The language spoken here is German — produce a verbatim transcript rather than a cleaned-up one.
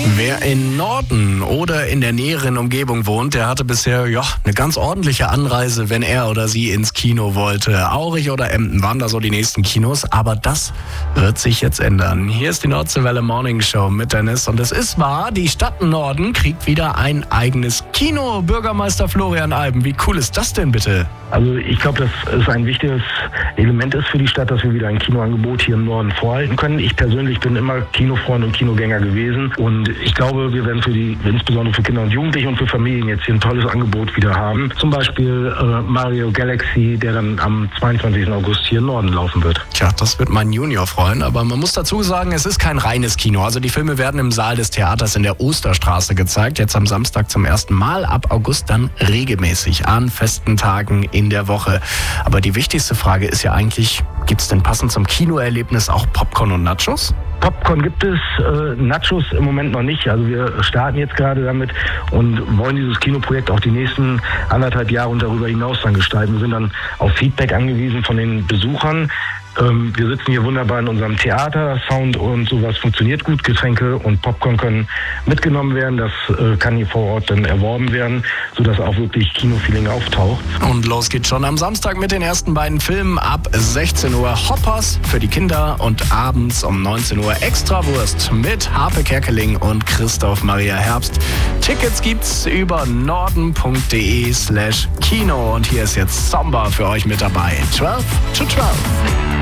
Wer in Norden oder in der näheren Umgebung wohnt, der hatte bisher ja eine ganz ordentliche Anreise, wenn er oder sie ins Kino wollte. Aurich oder Emden waren da so die nächsten Kinos, aber das wird sich jetzt ändern. Hier ist die Nordseewelle Morning Show mit Dennis und es ist wahr, die Stadt Norden kriegt wieder ein eigenes Kino. Bürgermeister Florian Alben, wie cool ist das denn bitte? Also ich glaube, dass es ein wichtiges Element ist für die Stadt, dass wir wieder ein Kinoangebot hier im Norden vorhalten können. Ich persönlich bin immer Kinofreund und Kinogänger gewesen und ich glaube, wir werden für die, insbesondere für Kinder und Jugendliche und für Familien jetzt hier ein tolles Angebot wieder haben. Zum Beispiel äh, Mario Galaxy, der dann am zweiundzwanzigsten August hier im Norden laufen wird. Tja, das wird mein Junior freuen, aber man muss dazu sagen, es ist kein reines Kino. Also die Filme werden im Saal des Theaters in der Osterstraße gezeigt, jetzt am Samstag zum ersten Mal, ab August dann regelmäßig an festen Tagen in der Woche. Aber die wichtigste Frage ist ja eigentlich, gibt es denn passend zum Kinoerlebnis auch Popcorn und Nachos? Popcorn gibt es, äh, Nachos im Moment noch nicht. Also wir starten jetzt gerade damit und wollen dieses Kinoprojekt auch die nächsten anderthalb Jahre und darüber hinaus dann gestalten. Wir sind dann auf Feedback angewiesen von den Besuchern. Ähm, wir sitzen hier wunderbar in unserem Theater, Sound und sowas funktioniert gut. Getränke und Popcorn können mitgenommen werden. Das äh, kann hier vor Ort dann erworben werden, sodass auch wirklich Kinofeeling auftaucht. Und los geht's schon am Samstag mit den ersten beiden Filmen ab sechzehn Uhr Hoppers für die Kinder und abends um neunzehn Uhr Extrawurst mit Harpe Kerkeling und Christoph Maria Herbst. Tickets gibt's über norden.de slash Kino und hier ist jetzt Samba für euch mit dabei. zwölf zu zwölf.